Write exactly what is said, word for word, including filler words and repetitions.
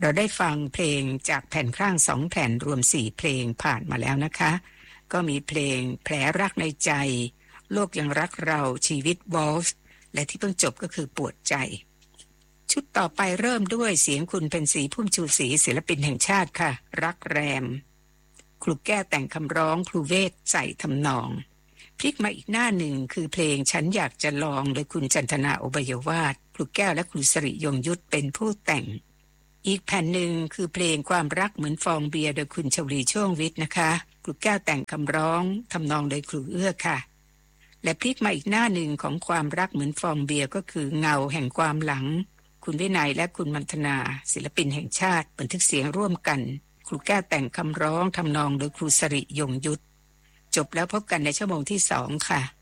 เราได้ฟังเพลงจากแผ่นข้างสองแผ่นรวมสี่เพลงผ่านมาแล้วนะคะก็มีเพลงแผลรักในใจโลกยังรักเราชีวิตวอลส์และที่เพิ่งจบก็คือปวดใจชุดต่อไปเริ่มด้วยเสียงคุณเพ็ญศรีพุ่มชูศรีศิลปินแห่งชาติค่ะรักแรมครูแก้วแต่งคำร้องครูเวทใส่ทำนองพลิกมาอีกหน้าหนึ่งคือเพลงฉันอยากจะลองโดยคุณจันทนาอุบยวาทครูแก้วและครูสริยงยุทธเป็นผู้แต่งอีกแผ่นหนึ่งคือเพลงความรักเหมือนฟองเบียร์โดยคุณชวลีช่วงวิทย์นะคะครูแก้วแต่งคำร้องทำนองโดยครูเอื้อค่ะและพลิกมาอีกหน้าหนึ่งของความรักเหมือนฟองเบียร์ก็คือเงาแห่งความหลังคุณวินัยและคุณมันธนาศิลปินแห่งชาติบันทึกเสียงร่วมกันครูแก้วแต่งคำร้องทำนองโดยครูสริยงยุทธจบแล้วพบกันในชั่วโมงที่สองค่ะ